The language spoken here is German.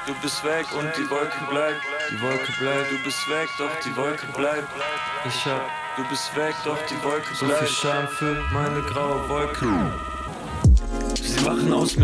du bist weg und die Wolke bleibt. Die Wolke bleibt, du bist weg, doch die Wolke bleibt. Du bist weg, doch die Wolke bleibt. So viel Scham für meine graue Wolke. Sie machen aus mir